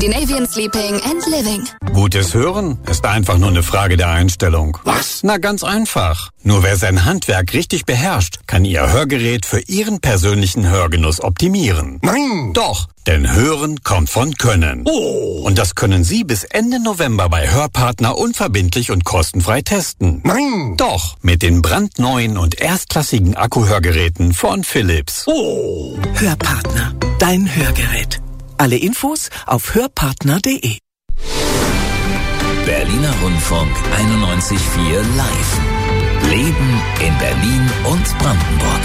Scandinavian Sleeping and Living. Gutes Hören ist einfach nur eine Frage der Einstellung. Was? Na, ganz einfach. Nur wer sein Handwerk richtig beherrscht, kann Ihr Hörgerät für Ihren persönlichen Hörgenuss optimieren. Nein! Doch, denn Hören kommt von Können. Oh! Und das können Sie bis Ende November bei Hörpartner unverbindlich und kostenfrei testen. Nein! Doch, mit den brandneuen und erstklassigen Akkuhörgeräten von Philips. Oh! Hörpartner, dein Hörgerät. Alle Infos auf hörpartner.de. Berliner Rundfunk 91.4 Live. Leben in Berlin und Brandenburg.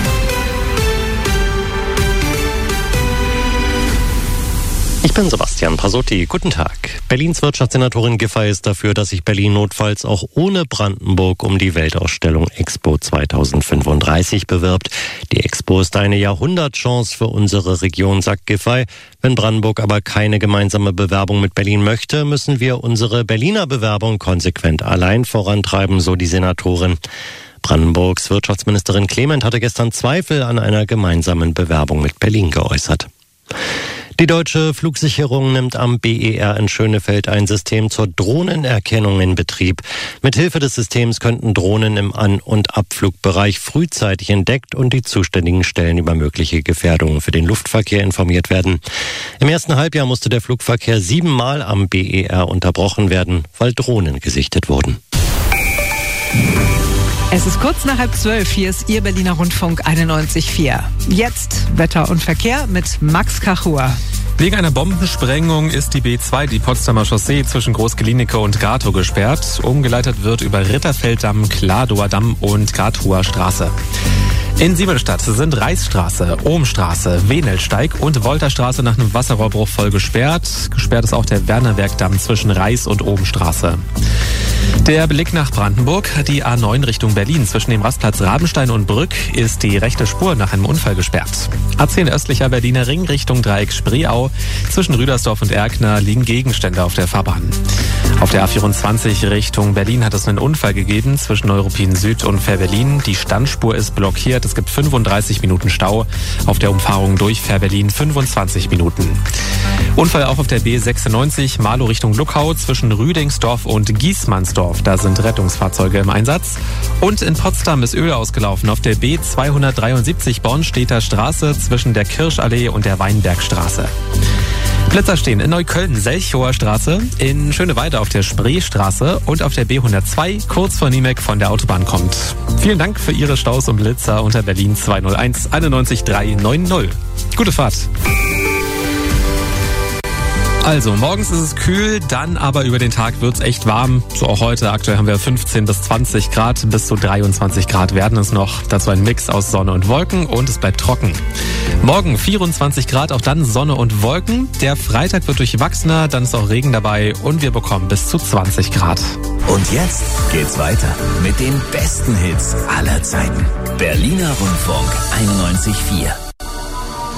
Ich bin Sebastian Pasotti. Guten Tag. Berlins Wirtschaftssenatorin Giffey ist dafür, dass sich Berlin notfalls auch ohne Brandenburg um die Weltausstellung Expo 2035 bewirbt. Die Expo ist eine Jahrhundertchance für unsere Region, sagt Giffey. Wenn Brandenburg aber keine gemeinsame Bewerbung mit Berlin möchte, müssen wir unsere Berliner Bewerbung konsequent allein vorantreiben, so die Senatorin. Brandenburgs Wirtschaftsministerin Clement hatte gestern Zweifel an einer gemeinsamen Bewerbung mit Berlin geäußert. Die Deutsche Flugsicherung nimmt am BER in Schönefeld ein System zur Drohnenerkennung in Betrieb. Mithilfe des Systems könnten Drohnen im An- und Abflugbereich frühzeitig entdeckt und die zuständigen Stellen über mögliche Gefährdungen für den Luftverkehr informiert werden. Im ersten Halbjahr musste der Flugverkehr 7-mal am BER unterbrochen werden, weil Drohnen gesichtet wurden. Es ist kurz nach 11:30. Hier ist Ihr Berliner Rundfunk 91.4. Jetzt Wetter und Verkehr mit Max Kachur. Wegen einer Bombensprengung ist die B2, die Potsdamer Chaussee zwischen Groß-Glienicke und Gatow gesperrt. Umgeleitet wird über Ritterfelddamm, Kladower Damm und Gatower Straße. In Siemensstadt sind Reichsstraße, Ohmstraße, Wenelsteig und Wolterstraße nach einem Wasserrohrbruch voll gesperrt. Gesperrt ist auch der Wernerwerkdamm zwischen Reichs- und Ohmstraße. Der Blick nach Brandenburg. Die A9 Richtung Berlin zwischen dem Rastplatz Rabenstein und Brück ist die rechte Spur nach einem Unfall gesperrt. A10 östlicher Berliner Ring Richtung Dreieck Spreeau. Zwischen Rüdersdorf und Erkner liegen Gegenstände auf der Fahrbahn. Auf der A24 Richtung Berlin hat es einen Unfall gegeben zwischen Neuruppin Süd und Fährberlin. Die Standspur ist blockiert. Es gibt 35 Minuten Stau. Auf der Umfahrung durch Fährberlin 25 Minuten. Unfall auch auf der B96 Marlow Richtung Luckau zwischen Rüdingsdorf und Giesmannsdorf. Da sind Rettungsfahrzeuge im Einsatz. Und in Potsdam ist Öl ausgelaufen auf der B273 Bornstedter Straße zwischen der Kirschallee und der Weinbergstraße. Blitzer stehen in Neukölln, Selchower Straße, in Schöneweide auf der Spreestraße und auf der B102 kurz vor Niemek von der Autobahn kommt. Vielen Dank für Ihre Staus und Blitzer unter Berlin 201 91 390. Gute Fahrt. Also, morgens ist es kühl, dann aber über den Tag wird's echt warm. So auch heute. Aktuell haben wir 15 bis 20 Grad, bis zu 23 Grad werden es noch. Dazu ein Mix aus Sonne und Wolken und es bleibt trocken. Morgen 24 Grad, auch dann Sonne und Wolken. Der Freitag wird durchwachsener, dann ist auch Regen dabei und wir bekommen bis zu 20 Grad. Und jetzt geht's weiter mit den besten Hits aller Zeiten. Berliner Rundfunk 91.4.